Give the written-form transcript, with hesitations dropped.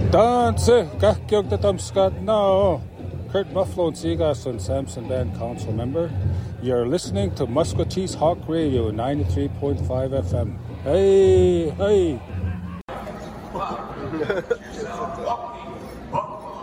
Danse, Gakgyog the Dumscott now. Kurt Muffalo and Seagas and Samson Band Council member. You're listening to Musquetee's Hawk Radio 93.5 FM. Hey, hey.